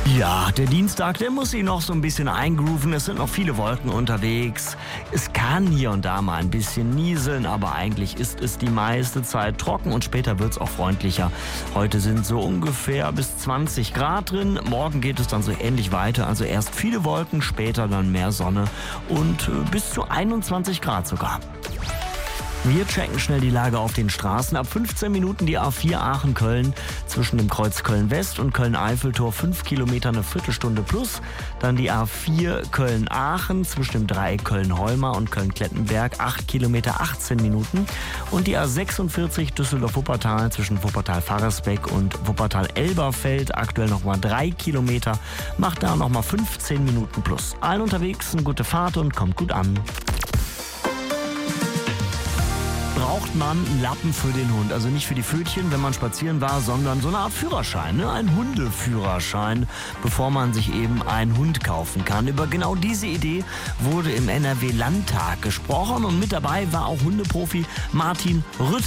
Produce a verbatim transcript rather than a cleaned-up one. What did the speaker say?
Ja, der Dienstag, der muss sich noch so ein bisschen eingrooven. Es sind noch viele Wolken unterwegs. Es kann hier und da mal ein bisschen nieseln, aber eigentlich ist es die meiste Zeit trocken und später wird's auch freundlicher. Heute sind so ungefähr bis zwanzig Grad drin. Morgen geht es dann so ähnlich weiter. Also erst viele Wolken, später dann mehr Sonne und äh, bis zu einundzwanzig Grad sogar. Wir checken schnell die Lage auf den Straßen. Ab fünfzehn Minuten die A vier Aachen-Köln zwischen dem Kreuz Köln-West und Köln-Eiffeltor fünf Kilometer, eine Viertelstunde plus. Dann die A vier Köln-Aachen zwischen dem Dreieck Köln-Holmer und Köln-Klettenberg acht Kilometer, achtzehn Minuten. Und die A sechsundvierzig Düsseldorf-Wuppertal zwischen Wuppertal-Faresbeck und Wuppertal-Elberfeld aktuell nochmal drei Kilometer. Macht da nochmal fünfzehn Minuten plus. Allen unterwegs eine gute Fahrt und kommt gut an. Braucht man einen Lappen für den Hund. Also nicht für die Pfötchen, wenn man spazieren war, sondern so eine Art Führerschein, ne? Ein Hundeführerschein, bevor man sich eben einen Hund kaufen kann. Über genau diese Idee wurde im N R W-Landtag gesprochen und mit dabei war auch Hundeprofi Martin Rütter.